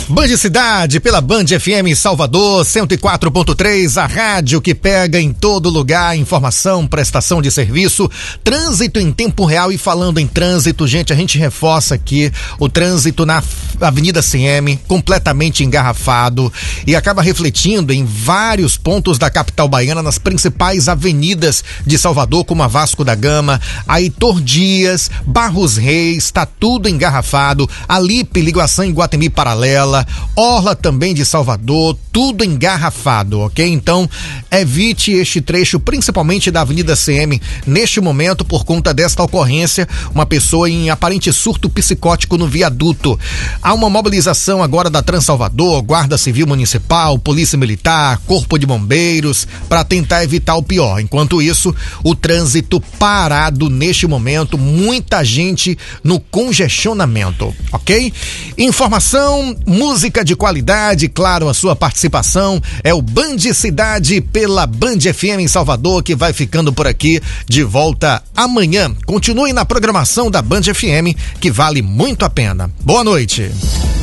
Band Cidade, pela Band FM Salvador, 104.3, a rádio que pega em todo lugar informação, prestação de serviço, trânsito em tempo real. E falando em trânsito, gente, a gente reforça aqui o trânsito na Avenida CM, completamente engarrafado, e acaba refletindo em vários pontos da capital baiana, nas principais avenidas de Salvador, como a Vasco da Gama, a Heitor Dias, Barros Reis, tá tudo engarrafado, Alipe, Ligação em Guatemi Paralela, Orla também de Salvador, tudo engarrafado, ok? Então, evite este trecho, principalmente da Avenida CM, neste momento, por conta desta ocorrência, uma pessoa em aparente surto psicótico no viaduto. Há uma mobilização agora da Transalvador, Guarda Civil Municipal, Polícia Militar, Corpo de Bombeiros, para tentar evitar o pior. Enquanto isso, o trânsito parado neste momento, muita gente no congestionamento, ok? Informação, música de qualidade, claro, a sua participação é o Band Cidade pela Band FM em Salvador, que vai ficando por aqui, de volta amanhã. Continue na programação da Band FM, que vale muito a pena. Boa noite.